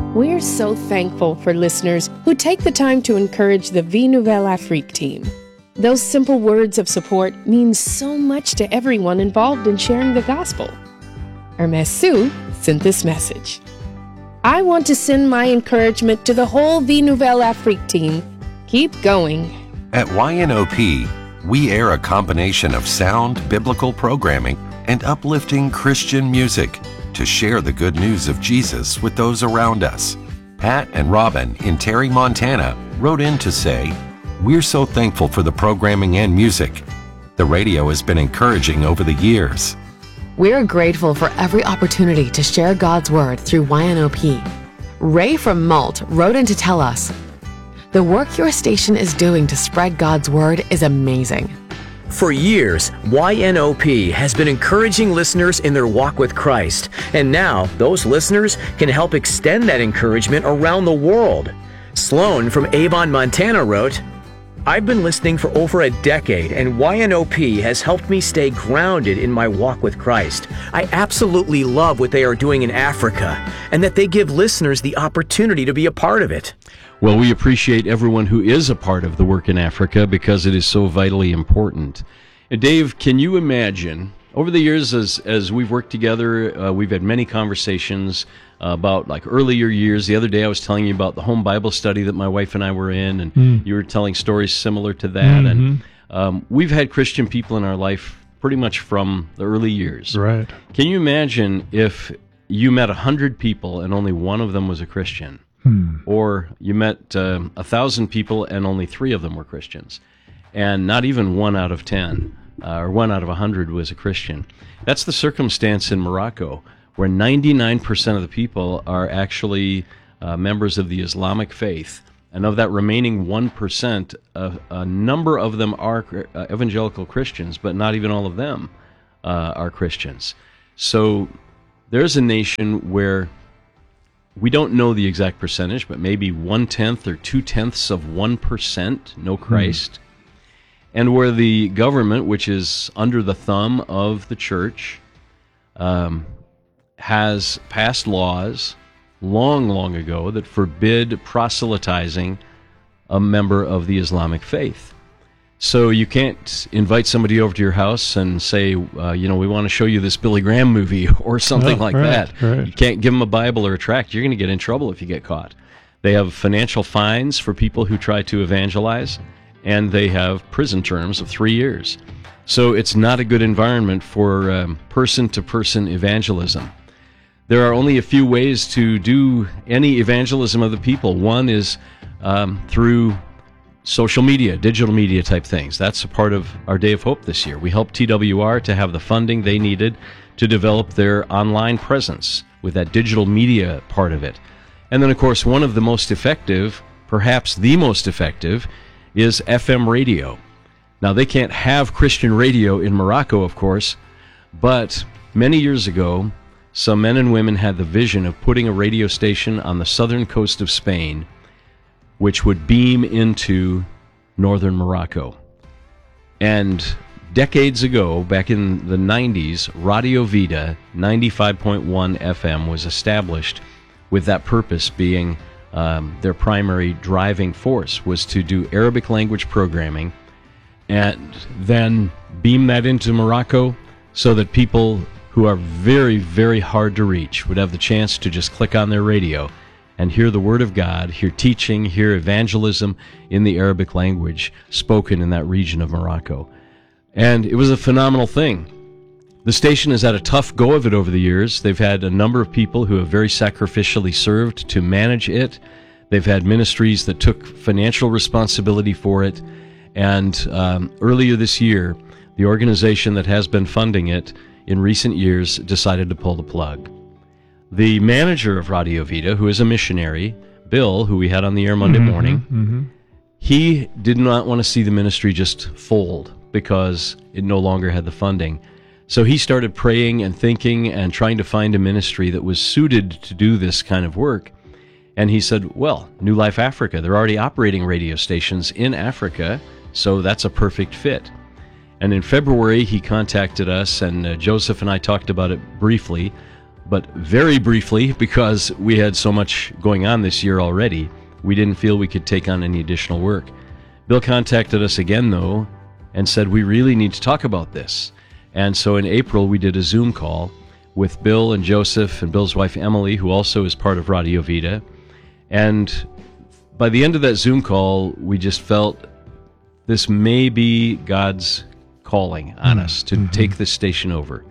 We're so thankful for listeners who take the time to encourage the Vie Nouvelle Afrique team. Those simple words of support mean so much to everyone involved in sharing the gospel. Hermes Sue sent this message. I want to send my encouragement to the whole Vie Nouvelle Afrique team. Keep going. At YNOP, we air a combination of sound biblical programming and uplifting Christian music to share the good news of Jesus with those around us. Pat and Robin in Terry, Montana, wrote in to say, "We're so thankful for the programming and music. The radio has been encouraging over the years." We're grateful for every opportunity to share God's Word through YNOP. Ray from Malt wrote in to tell us, "The work your station is doing to spread God's Word is amazing. For years, YNOP has been encouraging listeners in their walk with Christ, and now those listeners can help extend that encouragement around the world." Sloan from Avon, Montana wrote, "I've been listening for over a decade, and YNOP has helped me stay grounded in my walk with Christ. I absolutely love what they are doing in Africa, and that they give listeners the opportunity to be a part of it." Well, we appreciate everyone who is a part of the work in Africa because it is so vitally important. And Dave, can you imagine, over the years as we've worked together, we've had many conversations about like earlier years. The other day I was telling you about the home Bible study that my wife and I were in, and you were telling stories similar to that. And we've had Christian people in our life pretty much from the early years. Right. Can you imagine if you met 100 people and only one of them was a Christian? Or you met 1,000 people and only 3 of them were Christians, and not even 1 out of 10 or 1 out of 100 was a Christian. That's the circumstance in Morocco, where 99% of the people are actually members of the Islamic faith, and of that remaining 1%, a number of them are evangelical Christians, but not even all of them are Christians. So there's a nation where we don't know the exact percentage, but maybe 1/10 or 2/10 of 1% know Christ, and where the government, which is under the thumb of the church, has passed laws long ago that forbid proselytizing a member of the Islamic faith. So you can't invite somebody over to your house and say, we want to show you this Billy Graham movie or something that. Right. You can't give them a Bible or a tract. You're going to get in trouble if you get caught. They have financial fines for people who try to evangelize, and they have prison terms of 3 years. So it's not a good environment for person-to-person evangelism. There are only a few ways to do any evangelism of the people. One is through social media, digital media type things. That's a part of our Day of Hope this year. We helped TWR to have the funding they needed to develop their online presence with that digital media part of it. And then, of course, one of the most effective, perhaps the most effective, is FM radio. Now, they can't have Christian radio in Morocco, of course, but many years ago, some men and women had the vision of putting a radio station on the southern coast of Spain, which would beam into northern Morocco. And decades ago, back in the 90s, Radio Vida 95.1 FM was established with that purpose being their primary driving force, was to do Arabic language programming and then beam that into Morocco so that people who are very, very hard to reach would have the chance to just click on their radio and hear the Word of God, hear teaching, hear evangelism in the Arabic language spoken in that region of Morocco. And it was a phenomenal thing. The station has had a tough go of it over the years. They've had a number of people who have very sacrificially served to manage it. They've had ministries that took financial responsibility for it. And earlier this year, the organization that has been funding it in recent years decided to pull the plug. The manager of Radio Vida, who is a missionary, Bill, who we had on the air Monday morning, he did not want to see the ministry just fold because it no longer had the funding. So he started praying and thinking and trying to find a ministry that was suited to do this kind of work. And he said, well, New Life Africa, they're already operating radio stations in Africa, so that's a perfect fit. And in February, he contacted us, and Joseph and I talked about it briefly. But very briefly, because we had so much going on this year already, we didn't feel we could take on any additional work. Bill contacted us again, though, and said, we really need to talk about this. And so in April, we did a Zoom call with Bill and Joseph and Bill's wife, Emily, who also is part of Radio Vida. And by the end of that Zoom call, we just felt this may be God's calling on us to take this station over.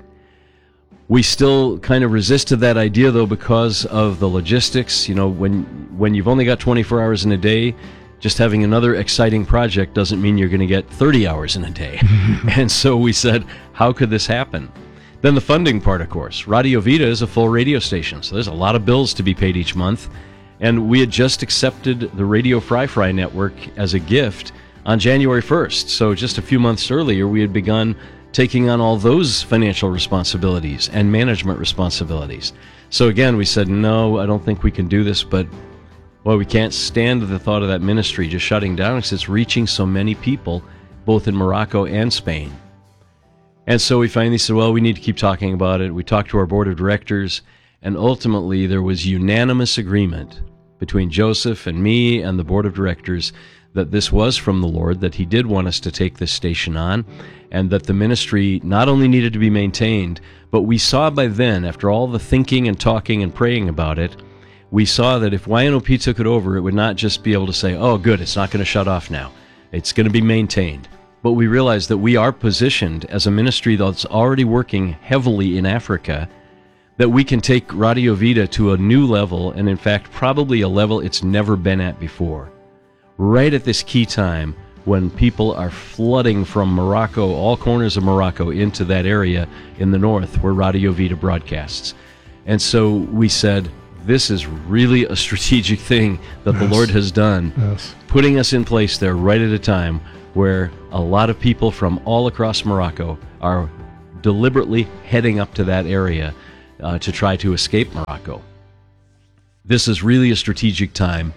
We still kind of resisted that idea, though, because of the logistics. You know, when you've only got 24 hours in a day, just having another exciting project doesn't mean you're going to get 30 hours in a day. And so we said, how could this happen? Then the funding part, of course. Radio Vida is a full radio station, so there's a lot of bills to be paid each month. And we had just accepted the Radio Fry network as a gift on January 1st. So just a few months earlier, we had begun taking on all those financial responsibilities and management responsibilities. So again, we said, no, I don't think we can do this, but well, we can't stand the thought of that ministry just shutting down because it's reaching so many people, both in Morocco and Spain. And so we finally said, well, we need to keep talking about it. We talked to our board of directors, and ultimately there was unanimous agreement between Joseph and me and the board of directors that this was from the Lord, that he did want us to take this station on, and that the ministry not only needed to be maintained, but we saw by then, after all the thinking and talking and praying about it, we saw that if YNOP took it over, it would not just be able to say, oh, good, it's not going to shut off now. It's going to be maintained. But we realized that we are positioned as a ministry that's already working heavily in Africa, that we can take Radio Vida to a new level, and in fact, probably a level it's never been at before. Right at this key time when people are flooding from Morocco, all corners of Morocco, into that area in the north where Radio Vida broadcasts. And so we said, this is really a strategic thing that the Lord has done, putting us in place there right at a time where a lot of people from all across Morocco are deliberately heading up to that area to try to escape Morocco. This is really a strategic time.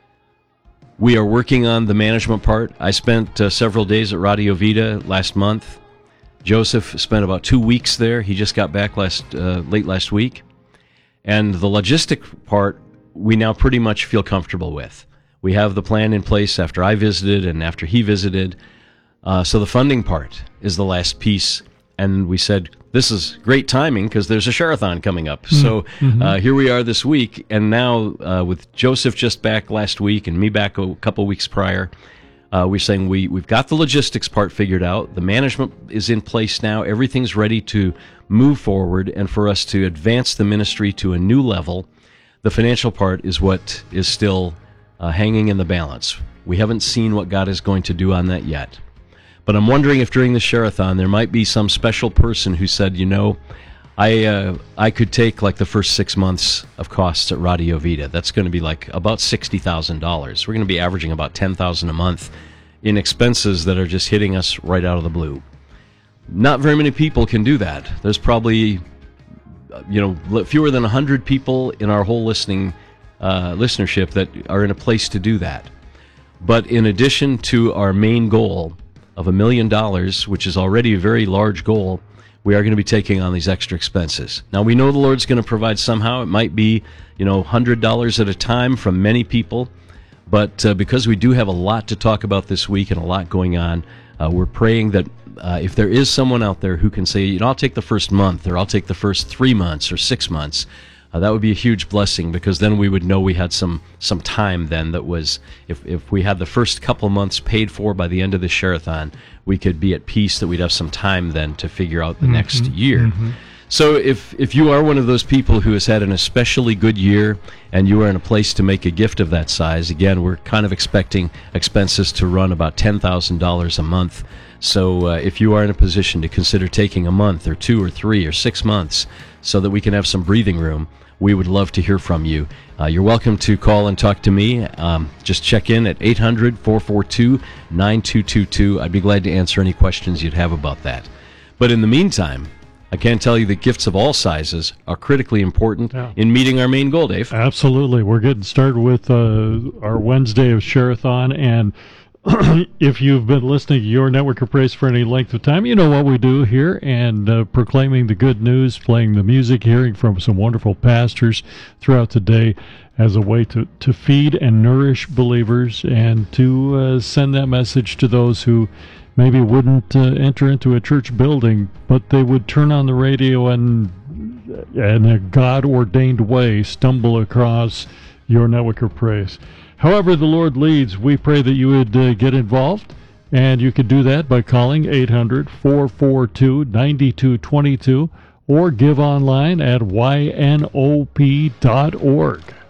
We are working on the management part. I spent several days at Radio Vida last month. Joseph spent about 2 weeks there. He just got back late last week. And the logistic part, we now pretty much feel comfortable with. We have the plan in place after I visited and after he visited. So the funding part is the last piece. And we said, this is great timing because there's a Share-a-thon coming up. So here we are this week. And now with Joseph just back last week and me back a couple weeks prior, we're saying we've got the logistics part figured out. The management is in place now. Everything's ready to move forward and for us to advance the ministry to a new level. The financial part is what is still hanging in the balance. We haven't seen what God is going to do on that yet. But I'm wondering if during the Share-a-thon there might be some special person who said, you know, I could take like the first 6 months of costs at Radio Vida. That's going to be like about $60,000. We're going to be averaging about $10,000 a month in expenses that are just hitting us right out of the blue. Not very many people can do that. There's probably, fewer than 100 people in our whole listenership that are in a place to do that. But in addition to our main goal of $1 million, which is already a very large goal, we are going to be taking on these extra expenses. Now, we know the Lord's going to provide somehow. It might be, $100 at a time from many people. But because we do have a lot to talk about this week and a lot going on, we're praying that if there is someone out there who can say, I'll take the first month, or I'll take the first 3 months or 6 months, that would be a huge blessing, because then we would know we had some time then that was, if we had the first couple months paid for by the end of the Share-a-thon, we could be at peace that we'd have some time then to figure out the next year. So if you are one of those people who has had an especially good year and you are in a place to make a gift of that size, again, we're kind of expecting expenses to run about $10,000 a month. So if you are in a position to consider taking a month or 2 or 3 or 6 months so that we can have some breathing room, we would love to hear from you. You're welcome to call and talk to me. Just check in at 800-442-9222. I'd be glad to answer any questions you'd have about that. But in the meantime, I can tell you that gifts of all sizes are critically important in meeting our main goal, Dave. Absolutely. We're getting started with our Wednesday of Share-a-thon, and if you've been listening to Your Network of Praise for any length of time, you know what we do here, and proclaiming the good news, playing the music, hearing from some wonderful pastors throughout the day as a way to feed and nourish believers and to send that message to those who maybe wouldn't enter into a church building, but they would turn on the radio and in a God-ordained way stumble across Your Network of Praise. However the Lord leads, we pray that you would get involved, and you could do that by calling 800-442-9222 or give online at ynop.org.